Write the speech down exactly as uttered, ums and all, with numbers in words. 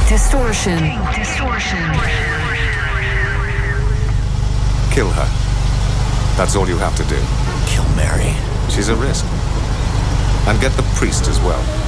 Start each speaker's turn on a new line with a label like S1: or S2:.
S1: Distortion. Pink Distortion.
S2: Kill her. That's all you have to do.
S3: Kill Mary.
S2: She's a risk. And get the priest as well.